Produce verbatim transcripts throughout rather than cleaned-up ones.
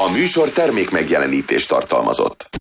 A műsor termék megjelenítést tartalmazott.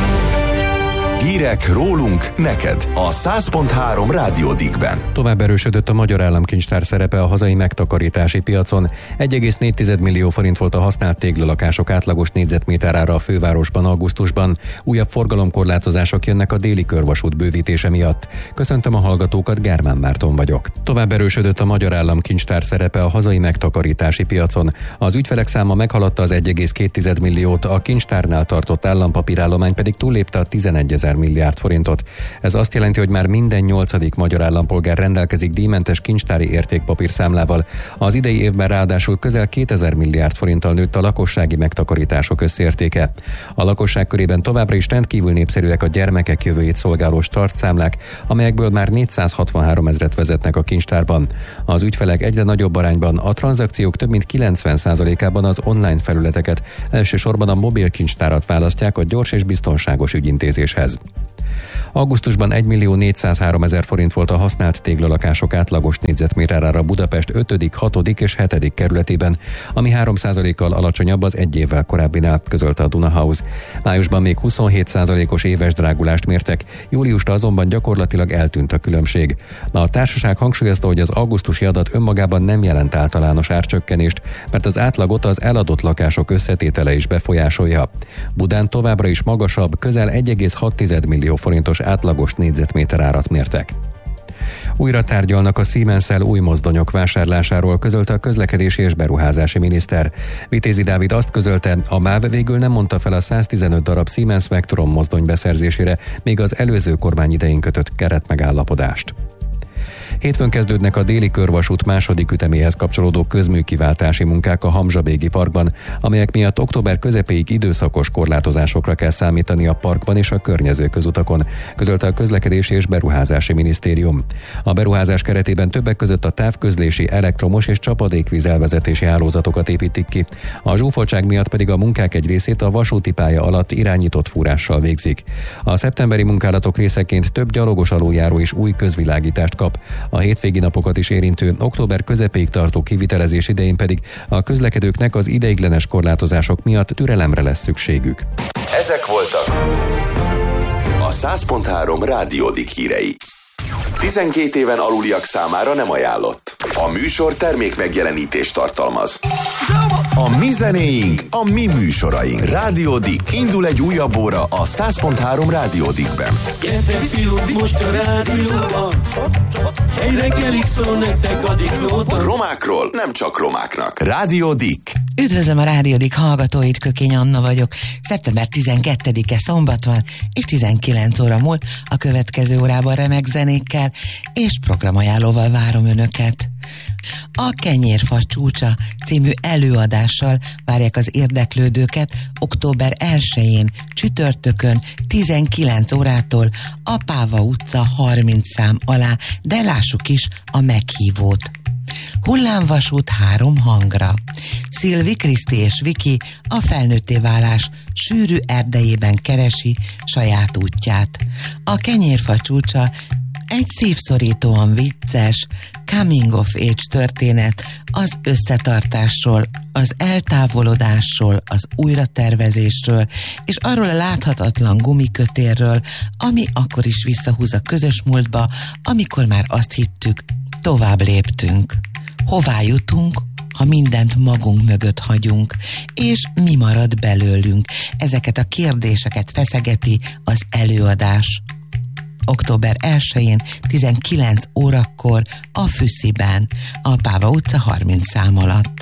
Hírek rólunk, neked a száz pont három Rádió Dickben. Tovább erősödött a Magyar Államkincstár szerepe a hazai megtakarítási piacon. egy egész négy millió forint volt a használt téglalakások átlagos négyzetméterára a fővárosban augusztusban. Újabb forgalomkorlátozások jönnek a déli körvasút bővítése miatt. Köszöntöm a hallgatókat, Gármán Márton vagyok. Tovább erősödött a Magyar Államkincstár szerepe a hazai megtakarítási piacon. Az ügyfelek száma meghaladta az egy egész két milliót, a kincstárnál tartott állampapírállomány pedig túllépte a tizenegyezer milliárd forintot. Ez azt jelenti, hogy már minden nyolcadik magyar állampolgár rendelkezik díjmentes kincstári értékpapírszámlával. Az idei évben ráadásul közel kétezer milliárd forinttal nőtt a lakossági megtakarítások összértéke. A lakosság körében továbbra is rendkívül népszerűek a gyermekek jövőjét szolgáló startszámlák, amelyekből már négyszázhatvanhárom ezret vezetnek a kincstárban. Az ügyfelek egyre nagyobb arányban, a tranzakciók több mint kilencven százalékában az online felületeket, elsősorban a mobil kincstárat választják a gyors és biztonságos ügyintézéshez. Augusztusban egy millió négyszázhárom ezer forint volt a használt téglalakások átlagos négyzetméterára Budapest ötödik, hatodik és hetedik kerületében, ami három százalékkal alacsonyabb az egy évvel korábbinál, közölte a Dunahouse. Májusban még huszonhét százalékos éves drágulást mértek, júliusra azonban gyakorlatilag eltűnt a különbség. A társaság hangsúlyozta, hogy az augusztusi adat önmagában nem jelent általános árcsökkenést, mert az átlagot az eladott lakások összetétele is befolyásolja. Budán továbbra is magasabb, közel egy egész hat millió forintos átlagos négyzetméter árat mértek. Újra tárgyalnak a Siemens-el új mozdonyok vásárlásáról, közölte a közlekedési és beruházási miniszter. Vitézi Dávid azt közölte, a MÁV végül nem mondta fel a száztizenöt darab Siemens Vectron mozdony beszerzésére, még az előző kormány idején kötött keretmegállapodást. Hétfőn kezdődnek a déli körvasút második üteméhez kapcsolódó közműkiváltási munkák a Hamzsa-Bégi parkban, amelyek miatt október közepéig időszakos korlátozásokra kell számítani a parkban és a környező közutakon, közölte a Közlekedési és Beruházási Minisztérium. A beruházás keretében többek között a távközlési, elektromos és csapadékvíz elvezetési hálózatokat építik ki. A zsúfoltság miatt pedig a munkák egy részét a vasúti pálya alatt irányított fúrással végzik. A szeptemberi munkálatok részeként több gyalogos aluljáró is új közvilágítást kap. A hétvégi napokat is érintő október közepéig tartó kivitelezés idején pedig a közlekedőknek az ideiglenes korlátozások miatt türelemre lesz szükségük. Ezek voltak a száz pont három Rádió Dick hírei. tizenkét éven aluliak számára nem ajánlott. A műsor termék megjelenítést tartalmaz. A mi zenéink, a mi műsoraink. Rádió Dick. Indul egy újabb óra a száz pont három Rádió Dickben. Gyertek fiúk, most a rádióban. Egy reggelig szól nektek a Dicknóta. Romákról nem csak romáknak. Rádió Dick. Üdvözlöm a Rádió Dick hallgatóit, Kökény Anna vagyok. szeptember tizenkettedike szombat van, és tizenkilenc óra múlt. A következő órában remek zenékkel és programajánlóval várom önöket. A Kenyérfa csúcsa című előadással várják az érdeklődőket október elsején, csütörtökön, tizenkilenc órától a Páva utca harminc szám alá, de lássuk is a meghívót. Hullámvasút három hangra. Szilvi, Kriszti és Viki a felnőtté válás sűrű erdejében keresi saját útját. A Kenyérfa csúcsa egy szívszorítóan vicces coming of age történet az összetartásról, az eltávolodásról, az újratervezésről, és arról a láthatatlan gumikötérről, ami akkor is visszahúz a közös múltba, amikor már azt hittük, tovább léptünk. Hová jutunk, ha mindent magunk mögött hagyunk, és mi marad belőlünk? Ezeket a kérdéseket feszegeti az előadás. október elsején, tizenkilenc órakor a Füssziben, a Páva utca harminc szám alatt.